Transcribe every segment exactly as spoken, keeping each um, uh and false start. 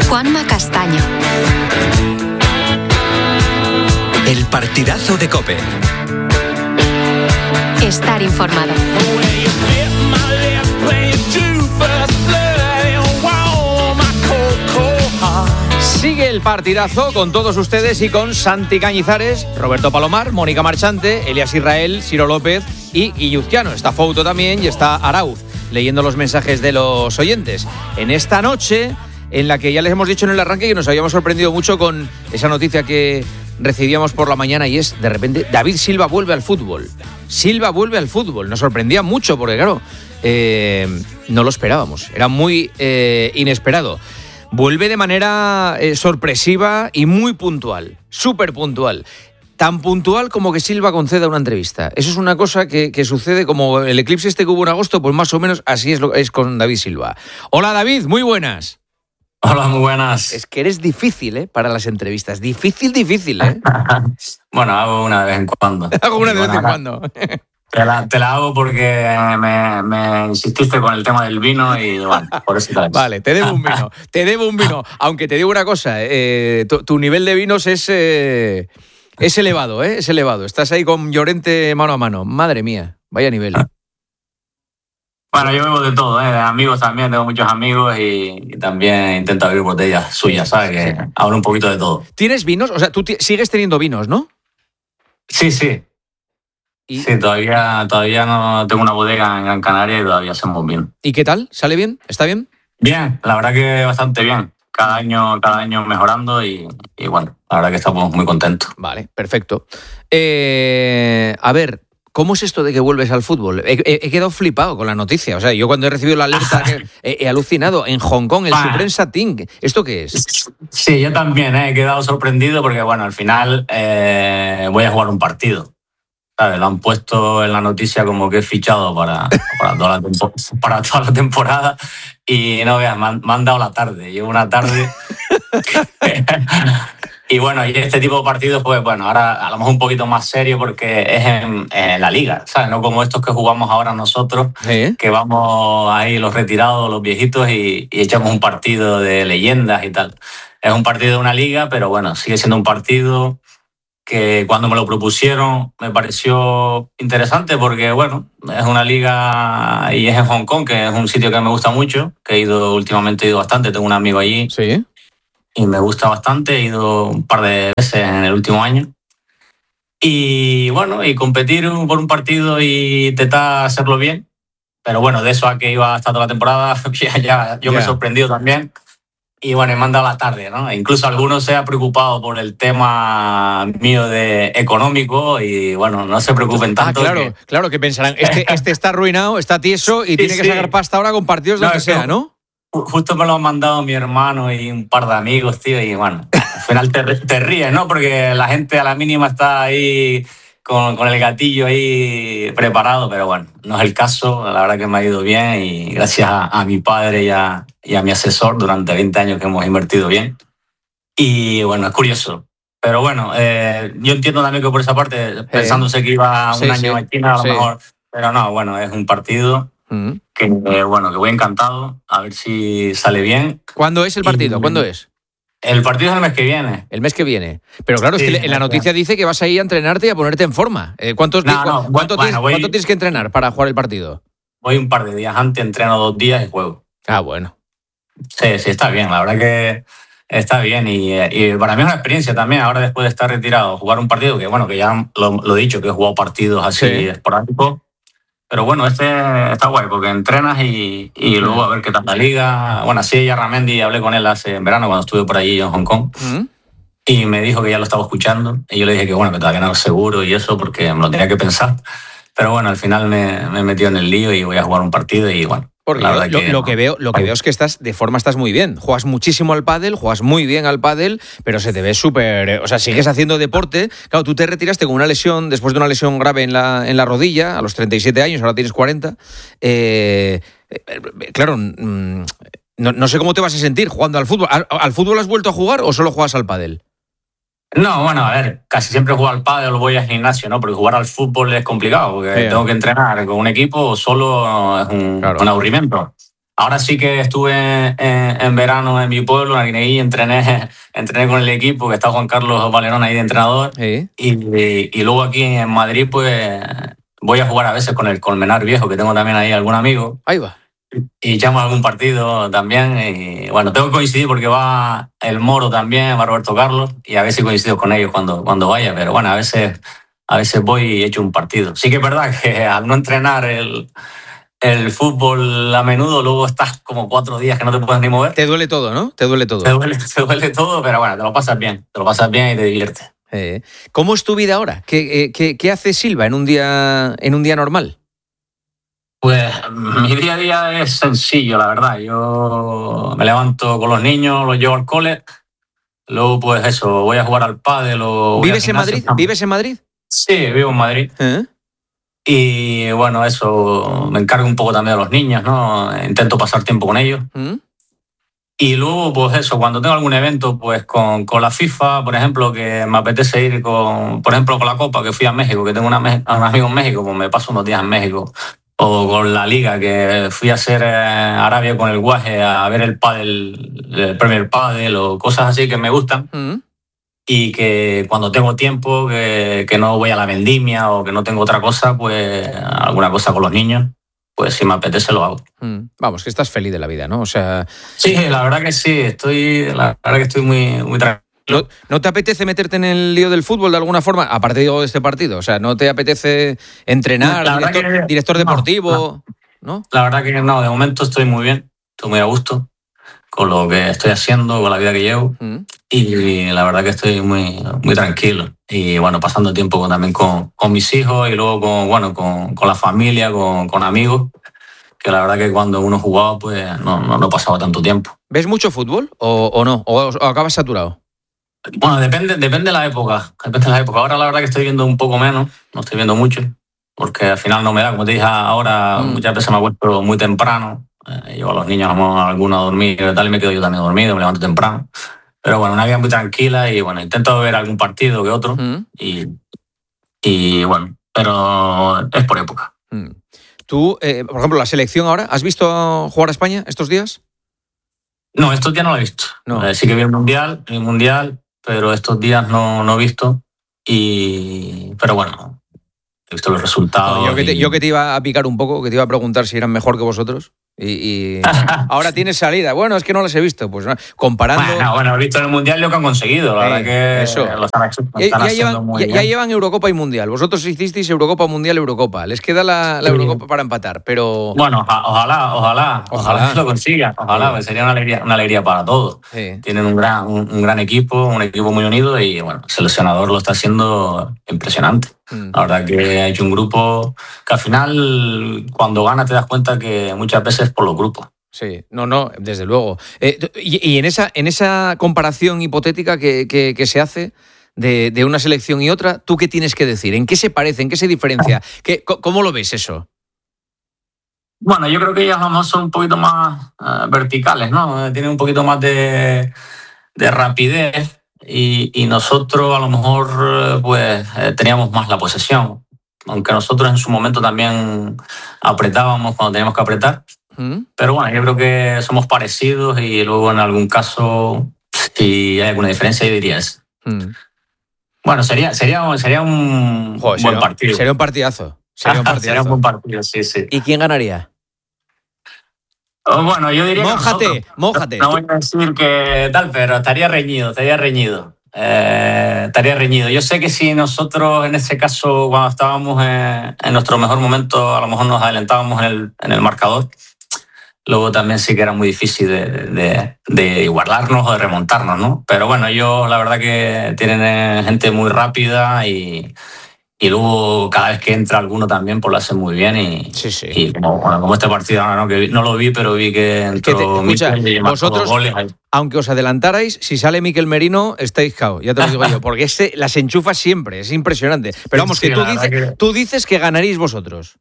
Juanma Castaño. El partidazo de COPE. Estar informado. Sigue el partidazo con todos ustedes y con Santi Cañizares, Roberto Palomar, Mónica Marchante, Elías Israel, Ciro López y Guilluzquiano. Está Fouto también y está Arauz, leyendo los mensajes de los oyentes. En esta noche, en la que ya les hemos dicho en el arranque que nos habíamos sorprendido mucho con esa noticia que recibíamos por la mañana, y es, de repente, David Silva vuelve al fútbol. Silva vuelve al fútbol. Nos sorprendía mucho porque, claro, eh, no lo esperábamos. Era muy eh, inesperado. Vuelve de manera eh, sorpresiva y muy puntual, súper puntual. Tan puntual como que Silva conceda una entrevista. Eso es una cosa que, que sucede como el eclipse este que hubo en agosto, pues más o menos así es, lo, es con David Silva. Hola David, muy buenas. Hola, muy buenas. Es que eres difícil, ¿eh? Para las entrevistas. Difícil, difícil, ¿eh? Bueno, hago una de vez en cuando. Hago una de bueno, vez en cuando. Te la, te la hago porque me, me insististe con el tema del vino y bueno, por eso te la Vale, te debo un vino. Te debo un vino. Aunque te digo una cosa, eh, tu, tu nivel de vinos es, eh, es elevado, ¿eh? Es elevado. Estás ahí con Llorente mano a mano. Madre mía, vaya nivel. Bueno, yo bebo de todo, ¿eh? De amigos también, tengo muchos amigos y, y también intento abrir botellas suyas, ¿sabes? Que hablo un poquito de todo. ¿Tienes vinos? O sea, tú t- sigues teniendo vinos, ¿no? Sí, sí. ¿Y? Sí, todavía, todavía no tengo una bodega en Gran Canaria y todavía hacemos vino. ¿Y qué tal? ¿Sale bien? ¿Está bien? Bien, la verdad que bastante bien. Cada año, cada año mejorando y, y bueno, la verdad que estamos muy contentos. Vale, perfecto. Eh, a ver, ¿cómo es esto de que vuelves al fútbol? He, he, he quedado flipado con la noticia. O sea, yo cuando he recibido la alerta he, he alucinado. En Hong Kong, el Ah. Supreme Satin. ¿Esto qué es? Sí, yo también ¿eh? he quedado sorprendido porque, bueno, al final eh, voy a jugar un partido. ¿Sabes? Lo han puesto en la noticia como que he fichado para, para, toda, la tempo, para toda la temporada y no veas, me han, me han dado la tarde. Llevo una tarde. Y bueno, y este tipo de partidos, pues bueno, ahora a lo mejor un poquito más serio porque es en, en la liga, ¿sabes? No como estos que jugamos ahora nosotros, ¿Eh? que vamos ahí los retirados, los viejitos y, y echamos un partido de leyendas y tal. Es un partido de una liga, pero bueno, sigue siendo un partido que cuando me lo propusieron me pareció interesante porque, bueno, es una liga y es en Hong Kong, que es un sitio que me gusta mucho, que he ido últimamente, he ido bastante, tengo un amigo allí. Sí. Y me gusta bastante, he ido un par de veces en el último año. Y bueno, y competir por un partido y intentar hacerlo bien. Pero bueno, de eso a que iba hasta toda la temporada, ya, ya yo yeah. me he sorprendido también. Y bueno, me han dado la tarde, ¿no? Incluso algunos se han preocupado por el tema mío de económico y bueno, no se preocupen tanto. Ah, claro, que... claro, que pensarán, este, este está arruinado, está tieso y sí, tiene que sí. sacar pasta ahora con partidos de no, lo que sea, ¿no? Justo me lo han mandado mi hermano y un par de amigos, tío, y bueno, al final te, te ríes, ¿no? Porque la gente a la mínima está ahí con, con el gatillo ahí preparado, pero bueno, no es el caso, la verdad que me ha ido bien y gracias a, a mi padre y a, y a mi asesor durante veinte años que hemos invertido bien. Y bueno, es curioso. Pero bueno, eh, yo entiendo también que por esa parte, pensándose que iba un sí, año sí, a China, a lo sí. mejor, pero no, bueno, es un partido... Mm. Que eh, bueno, que voy encantado, a ver si sale bien. ¿Cuándo es el partido? Y, ¿Cuándo es? El partido es el mes que viene. El mes que viene. Pero claro, sí, es que en la noticia dice que vas a ir a entrenarte y a ponerte en forma. Eh, ¿Cuántos, no, no, ¿cuánto, bueno, tienes, voy, ¿Cuánto tienes que entrenar para jugar el partido? Voy un par de días antes, entreno dos días y juego. Ah, bueno. Sí, sí, está bien, la verdad que está bien y, y para mí es una experiencia también, ahora después de estar retirado, jugar un partido que bueno, que ya lo, lo he dicho, que he jugado partidos así sí. esporádicos. Pero bueno, este está guay porque entrenas y, y luego a ver qué tal la liga. Bueno, así ya Ramendi, hablé con él hace en verano cuando estuve por allí en Hong Kong. ¿Mm? Y me dijo que ya lo estaba escuchando. Y yo le dije que bueno, que todavía no es seguro y eso porque me lo tenía que pensar. Pero bueno, al final me, me he metido en el lío y voy a jugar un partido y bueno. Porque la lo, verdad lo, que, lo que veo, lo que veo es que estás de forma estás muy bien. Juegas muchísimo al pádel, juegas muy bien al pádel, pero se te ve súper, o sea, sigues haciendo deporte. Claro, tú te retiraste con una lesión, después de una lesión grave en la en la rodilla, a los treinta y siete años, ahora tienes cuarenta. Eh, eh, claro, no, no sé cómo te vas a sentir jugando al fútbol. ¿Al, al fútbol has vuelto a jugar o solo juegas al pádel? No, bueno, a ver, casi siempre juego al pádel o voy al gimnasio, ¿no? Porque jugar al fútbol es complicado, porque sí. tengo que entrenar con un equipo, solo es un, claro. un aburrimiento. Ahora sí que estuve en, en verano en mi pueblo, en Arguineguín, y entrené, entrené con el equipo, que está Juan Carlos Valerón ahí de entrenador. ¿Sí? Y, y, y luego aquí en Madrid, pues voy a jugar a veces con el Colmenar Viejo, que tengo también ahí algún amigo. Ahí va. Y echamos algún partido también. Y bueno, tengo que coincidir porque va el Moro también, va Roberto Carlos, y a veces coincido con ellos cuando, cuando vaya, pero bueno, a veces, a veces voy y echo un partido. Sí que es verdad que al no entrenar el, el fútbol a menudo, luego estás como cuatro días que no te puedes ni mover. Te duele todo, ¿no? Te duele todo. Te duele, te duele todo, pero bueno, te lo pasas bien, te lo pasas bien y te diviertes. Eh, ¿Cómo es tu vida ahora? ¿Qué, eh, qué, qué hace Silva en un día, en un día normal? Pues mi día a día es sencillo, la verdad. Yo me levanto con los niños, los llevo al cole, luego pues eso, voy a jugar al pádel o... ¿Vives en Madrid? ¿Vives en Madrid? Sí, vivo en Madrid. ¿Eh? Y bueno, eso, me encargo un poco también de los niños, ¿no? Intento pasar tiempo con ellos. ¿Mm? Y luego, pues eso, cuando tengo algún evento, pues con, con la FIFA, por ejemplo, que me apetece ir con, por ejemplo, con la Copa, que fui a México, que tengo una, un amigo en México, pues me paso unos días en México. O con la Liga, que fui a hacer eh, Arabia con el Guaje a ver el pádel, el Premier Padel o cosas así que me gustan. ¿Mm? Y que cuando tengo tiempo, que, que no voy a la vendimia o que no tengo otra cosa, pues alguna cosa con los niños, pues si me apetece lo hago. ¿Mm? Vamos, que estás feliz de la vida, ¿no? O sea... Sí, la verdad que sí, estoy, la verdad que estoy muy, muy tranquilo. ¿No, ¿No te apetece meterte en el lío del fútbol de alguna forma? Aparte de este partido, o sea, ¿no te apetece entrenar, director, que, director deportivo? No, ¿no? La verdad que no, de momento estoy muy bien, estoy muy a gusto con lo que estoy haciendo, con la vida que llevo. ¿Mm? Y la verdad que estoy muy, muy tranquilo. Y bueno, pasando tiempo con, también con, con mis hijos y luego con, bueno, con, con la familia, con, con amigos, que la verdad que cuando uno jugaba pues no, no, no pasaba tanto tiempo. ¿Ves mucho fútbol o, o no? ¿O, o acabas saturado? Bueno, depende, depende de la época. Depende de la época. Ahora la verdad que estoy viendo un poco menos, no estoy viendo mucho, porque al final no me da. Como te dije ahora, mm. muchas veces me acuesto muy temprano. Eh, llevo a los niños a algunos a dormir y tal, y me quedo yo también dormido, me levanto temprano. Pero bueno, una vida muy tranquila y bueno, intento ver algún partido que otro. Mm. Y, y bueno, pero es por época. Mm. Tú, eh, por ejemplo, la selección ahora, ¿has visto jugar a España estos días? No, estos días no lo he visto. No. Eh, sí que vi el Mundial, el Mundial, pero estos días no, no he visto. Y pero bueno, he visto los resultados. Bueno, yo, que te, y... yo que te iba a picar un poco, que te iba a preguntar si eran mejor que vosotros. Y, y ahora tienes salida. Bueno, es que no las he visto. Pues comparando. Bueno, bueno, he visto en el Mundial lo que han conseguido. La eh, verdad que eso. Lo están, lo están ya, ya, llevan, muy ya, bien. ya llevan Eurocopa y Mundial. Vosotros hicisteis Eurocopa, Mundial, Eurocopa. Les queda la, la sí. Eurocopa para empatar, pero. Bueno, ojalá, ojalá, ojalá, ojalá lo consigan. Ojalá, sí. Pues sería una alegría, una alegría para todos. Sí. Tienen un gran, un, un gran equipo, un equipo muy unido y bueno, el seleccionador lo está haciendo impresionante. Mm. La verdad que ha hecho un grupo que al final, cuando gana, te das cuenta que muchas veces es por los grupos. Sí, no, no, desde luego. Eh, y, y en esa en esa comparación hipotética que, que, que se hace de, de una selección y otra, ¿tú qué tienes que decir? ¿En qué se parece? ¿En qué se diferencia? ¿Qué, ¿Cómo lo ves eso? Bueno, yo creo que ellas vamos, son un poquito más uh, verticales, ¿no? Tienen un poquito más de, de rapidez y, y nosotros a lo mejor pues eh, teníamos más la posesión. Aunque nosotros en su momento también apretábamos cuando teníamos que apretar. Pero bueno, yo creo que somos parecidos y luego en algún caso, si hay alguna diferencia, yo diría eso. Mm. Bueno, sería, sería, sería un Joder, buen sería, partido. Sería un partidazo. Sería un partidazo. Sería un buen partido, sí, sí. ¿Y quién ganaría? Oh, bueno, yo diría mójate, que nosotros, mójate. No voy a decir que tal, pero estaría reñido, estaría reñido. Eh, estaría reñido. Yo sé que si nosotros en ese caso, cuando estábamos en, en nuestro mejor momento, a lo mejor nos adelantábamos en el, en el marcador. Luego también sí que era muy difícil de, de, de igualarnos o de remontarnos, ¿no? Pero bueno, ellos la verdad que tienen gente muy rápida y, y luego cada vez que entra alguno también pues lo hacen muy bien y, sí, sí. y como, bueno, como este partido ahora, ¿no? Que no lo vi, pero vi que entró que te, escucha, Mikel y vosotros, dos goles ahí. Aunque os adelantarais, si sale Mikel Merino, estáis cao, ya te lo digo yo, porque este las enchufa siempre, es impresionante. Pero vamos, sí, que, tú dices, que tú dices que ganaréis vosotros.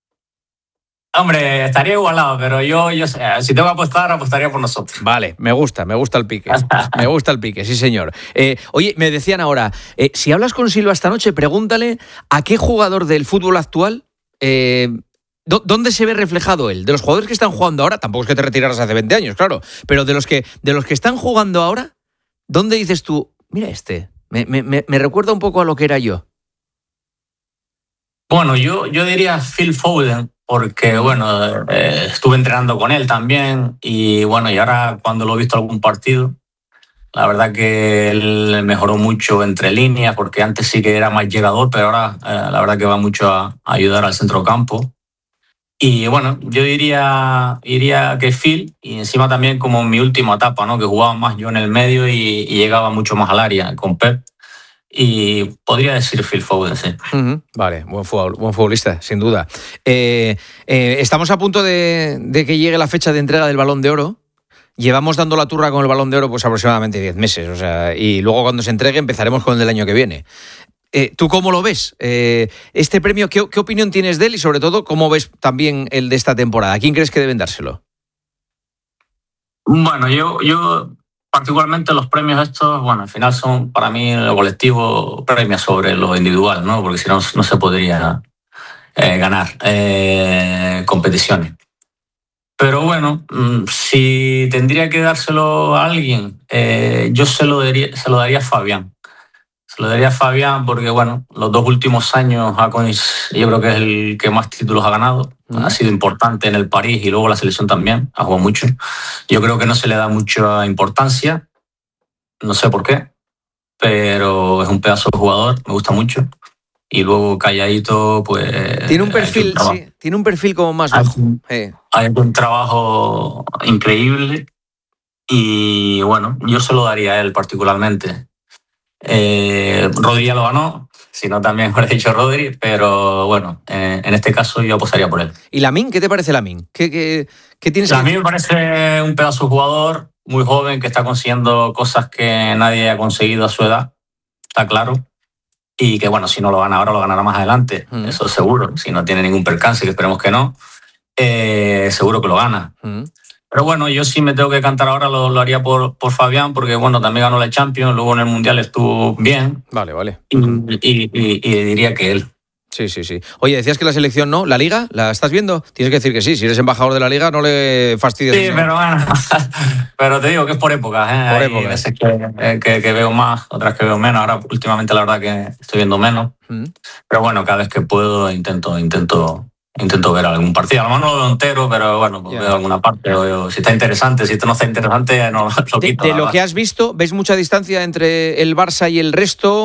Hombre, estaría igualado, pero yo, yo si tengo que apostar, apostaría por nosotros. Vale, me gusta, me gusta el pique. Me gusta el pique, sí señor. Eh, oye, me decían ahora, eh, si hablas con Silva esta noche, pregúntale a qué jugador del fútbol actual eh, ¿Dónde se ve reflejado él? De los jugadores que están jugando ahora, tampoco es que te retiraras hace veinte años, claro, pero de los que, de los que están jugando ahora, ¿dónde dices tú, mira este, me, me, me recuerda un poco a lo que era yo? Bueno, yo, yo diría Phil Foden, porque bueno, eh, estuve entrenando con él también y bueno, y ahora cuando lo he visto algún partido, la verdad que él mejoró mucho entre líneas, porque antes sí que era más llegador, pero ahora eh, la verdad que va mucho a, a ayudar al centrocampo. Y bueno, yo diría, diría que Phil, y encima también como en mi última etapa, ¿no? Que jugaba más yo en el medio y, y llegaba mucho más al área con Pep. Y podría decir Phil Foden, sí. Uh-huh. Vale, buen, futbol, buen futbolista, sin duda. Eh, eh, estamos a punto de, de que llegue la fecha de entrega del Balón de Oro. Llevamos dando la turra con el Balón de Oro pues aproximadamente diez meses, o sea, y luego cuando se entregue empezaremos con el del año que viene. Eh, ¿Tú cómo lo ves? Eh, este premio, ¿qué, ¿qué opinión tienes de él? Y sobre todo, ¿cómo ves también el de esta temporada? ¿A quién crees que deben dárselo? Bueno, yo, yo particularmente los premios estos, bueno, al final son para mí el colectivo premia sobre lo individual, ¿no? Porque si no, no se podría eh, ganar eh, competiciones. Pero bueno, si tendría que dárselo a alguien, eh, yo se lo, daría, se lo daría a Fabián. Se lo daría a Fabián porque, bueno, los dos últimos años ha yo creo que es el que más títulos ha ganado. Mm. Ha sido importante en el París y luego la selección también, ha jugado mucho. Yo creo que no se le da mucha importancia, no sé por qué, pero es un pedazo de jugador, me gusta mucho. Y luego calladito, pues... Tiene un perfil, un sí, tiene un perfil como más bajo. Hay, eh. hay un trabajo increíble y, bueno, yo se lo daría a él particularmente. Eh, Rodri ya lo ganó, si no también hubiera dicho Rodri, pero bueno, eh, en este caso yo apostaría por él. ¿Y Lamine? ¿Qué te parece Lamine? ¿Qué, qué, qué tienes? A mí me parece un pedazo de jugador muy joven que está consiguiendo cosas que nadie ha conseguido a su edad, está claro. Y que, bueno, si no lo gana ahora, lo ganará más adelante. Mm. Eso seguro. Si no tiene ningún percance, que esperemos que no, eh, seguro que lo gana. Mm. Pero bueno, yo sí me tengo que cantar ahora, lo, lo haría por, por Fabián, porque, bueno, también ganó la Champions, luego en el Mundial estuvo bien. Vale, vale. Y, y, y, y diría que él. Sí, sí, sí. Oye, decías que la selección no, ¿la Liga? ¿La estás viendo? Tienes que decir que sí. Si eres embajador de la Liga, no le fastidies. Sí, pero bueno, pero te digo que es por épocas, ¿eh? Por Hay épocas. veces que, que, que veo más, otras que veo menos. Ahora, últimamente, la verdad que estoy viendo menos. Mm. Pero bueno, cada vez que puedo intento, intento, intento ver algún partido. A lo mejor no lo veo entero, pero bueno, pues yeah. veo alguna parte. Veo, si está interesante, si esto no está interesante, no lo quito. De, de lo que has visto, ¿ves mucha distancia entre el Barça y el resto?